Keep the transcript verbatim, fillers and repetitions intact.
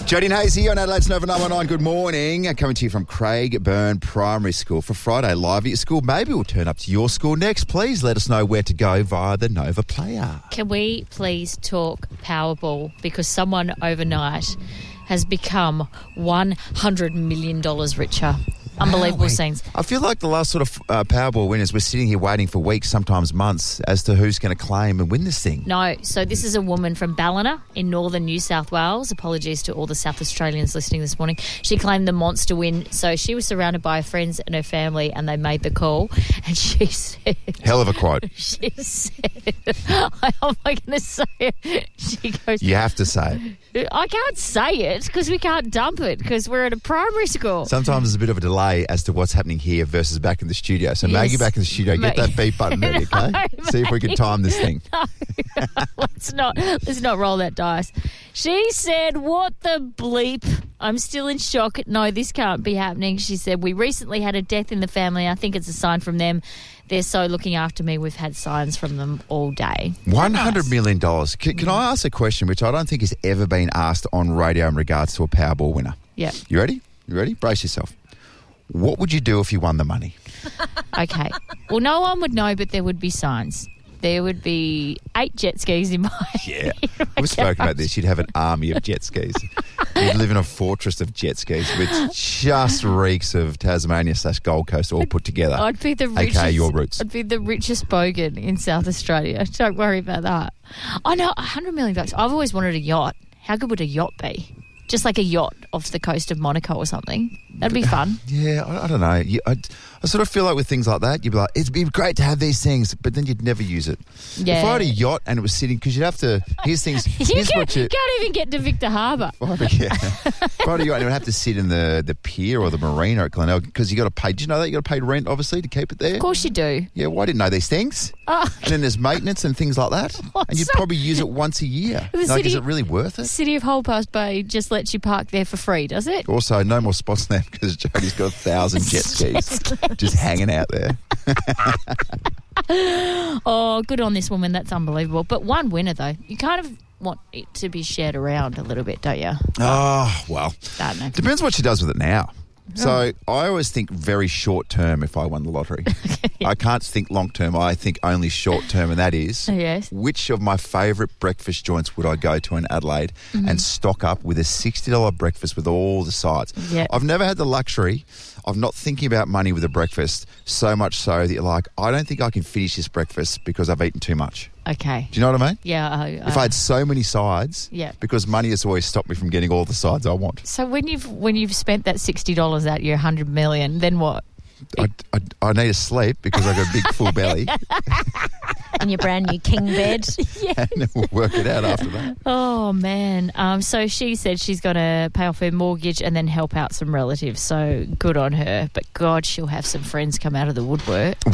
Jody and Hazy on Adelaide's Nova nine one nine. Good morning. Coming to you from Craigburn Primary School for Friday Live at your school. Maybe we'll turn up to your school next. Please let us know where to go via the Nova Player. Can we please talk Powerball? Because someone overnight has become one hundred million dollars richer. Unbelievable Wow, scenes. I feel like the last sort of uh, Powerball winners, we're sitting here waiting for weeks, sometimes months, as to who's going to claim and win this thing. No, so this is a woman from Ballina in northern New South Wales. Apologies to all the South Australians listening this morning. She claimed the monster win. So she was surrounded by her friends and her family, and they made the call. And she said... Hell of a quote. She said... How am I going to say it? She goes... You have to say it. I can't say it because we can't dump it because we're at a primary school. Sometimes there's a bit of a delay as to what's happening here versus back in the studio. So Yes. Maggie back in the studio, get Ma- that beep button ready, okay? No, See if we can time this thing. No, let's not let's not roll that dice. She said, "What the bleep? I'm still in shock. No, this can't be happening." She said, "We recently had a death in the family. I think it's a sign from them. They're so looking after me. We've had signs from them all day." One hundred million dollars. Can, can I ask a question which I don't think has ever been asked on radio in regards to a Powerball winner? Yeah. You ready? You ready? Brace yourself. What would you do if you won the money? Okay. Well, no one would know, but there would be signs. There would be eight jet skis in my... Yeah. We've spoken about this. You'd have an army of jet skis. You'd live in a fortress of jet skis, which just reeks of Tasmania slash Gold Coast all put together. I'd be the richest. A K A your roots. I'd be the richest bogan in South Australia. Don't worry about that. I know, a hundred million bucks. I've always wanted a yacht. How good would a yacht be? Just like a yacht off the coast of Monaco or something. That'd be fun. Yeah, I, I don't know. You, I, I sort of feel like with things like that, you'd be like, it'd be great to have these things, but then you'd never use it. Yeah. If I had a yacht and it was sitting, because you'd have to, here's things, You here's can, what you... can't even get to Victor Harbour. If I had a- yeah. If I had a yacht, and it would have to sit in the, the pier or the marina at Glenelg, because you got to pay, did you know that? You got to pay rent, obviously, to keep it there. Of course you do. Yeah, well, I didn't know these things. Oh. And then there's maintenance and things like that. Oh, and you'd so- probably use it once a year. The Like, city- is it really worth The it? City of Holpass Bay just lets you park there for free, does it? Also, no more spots there because Jody's got a thousand jet skis just hanging out there. Oh, good on this woman. That's unbelievable. But one winner, though. You kind of want it to be shared around a little bit, don't you? Oh, well. I don't know. Depends what she does with it now. So I always think very short term if I won the lottery. I can't think long term. I think only short term, and that is Yes. which of my favourite breakfast joints would I go to in Adelaide and stock up with a sixty dollars breakfast with all the sides. Yeah. I've never had the luxury of not thinking about money with a breakfast, so much so that you're like, I don't think I can finish this breakfast because I've eaten too much. Okay. Do you know what I mean? Yeah. I, If I had so many sides, Yeah. because money has always stopped me from getting all the sides I want. So when you've when you've spent that sixty dollars out your hundred million, then what? I, I, I need to sleep because I've got a big full belly In your brand new king bed. and then we'll work it out after that. Oh man. Um. So she said she's going to pay off her mortgage and then help out some relatives. So good on her. But God, she'll have some friends come out of the woodwork.